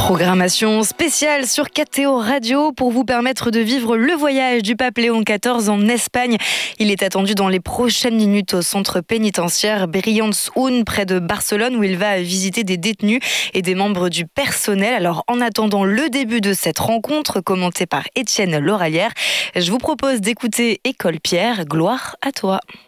Programmation spéciale sur KTO Radio pour vous permettre de vivre le voyage du pape Léon XIV en Espagne. Il est attendu dans les prochaines minutes au centre pénitentiaire Brians-Un près de Barcelone où il va visiter des détenus et des membres du personnel. Alors en attendant le début de cette rencontre commentée par Étienne Lauralière, je vous propose d'écouter École Pierre, gloire à toi.